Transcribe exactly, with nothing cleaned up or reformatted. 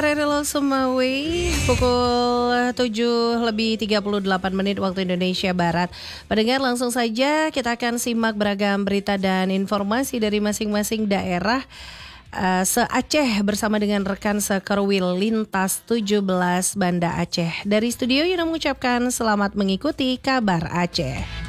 Pendengar R L Sumawi, pukul tujuh lebih tiga puluh delapan menit waktu Indonesia Barat. Pendengar, langsung saja kita akan simak beragam berita dan informasi dari masing-masing daerah uh, se-Aceh bersama dengan rekan sekerwil Lintas tujuh belas Banda Aceh. Dari studio Yuna mengucapkan selamat mengikuti kabar Aceh.